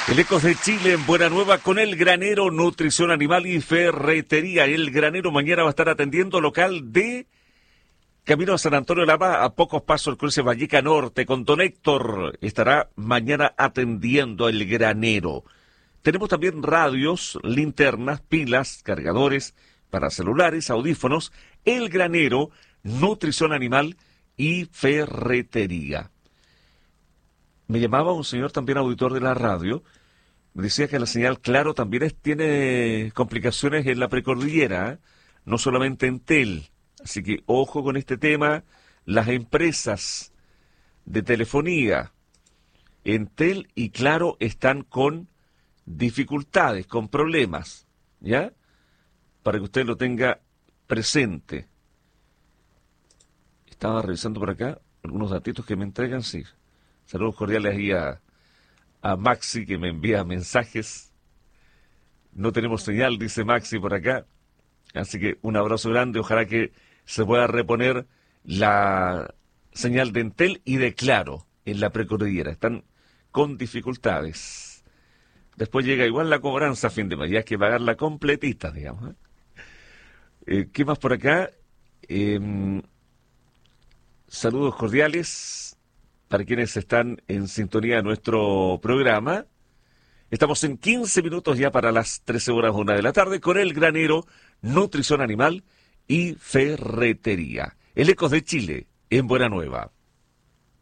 El Ecos de Chile en Buena Nueva con El Granero, Nutrición Animal y Ferretería. El Granero mañana va a estar atendiendo local de Camino a San Antonio de Lama, a pocos pasos del cruce Valleca Norte, con don Héctor. Estará mañana atendiendo El Granero. Tenemos también radios, linternas, pilas, cargadores para celulares, audífonos. El Granero, Nutrición Animal y Ferretería. Me llamaba un señor también auditor de la radio. Me decía que la señal Claro también tiene complicaciones en la precordillera, ¿eh? No solamente en Entel. Así que ojo con este tema. Las empresas de telefonía, Entel y Claro, están con dificultades, con problemas, ¿ya? Para que usted lo tenga presente. Estaba revisando por acá algunos datitos que me entregan, sí. Saludos cordiales ahí a Maxi, que me envía mensajes. No tenemos señal, dice Maxi por acá. Así que un abrazo grande. Ojalá que se pueda reponer la señal de Entel y de Claro en la precordillera. Están con dificultades. Después llega igual la cobranza a fin de mes. Ya hay que pagarla completita, digamos. ¿Qué más por acá? Saludos cordiales para quienes están en sintonía de nuestro programa. Estamos en 15 minutos ya para las 13:01 de la tarde con El Granero, Nutrición Animal y Ferretería. El Ecos de Chile en Buena Nueva.